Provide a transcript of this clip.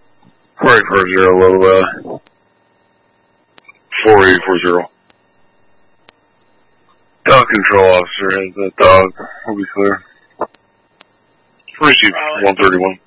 4840, low, 4840. Dog control officer has that dog. Will be clear. Receive 131.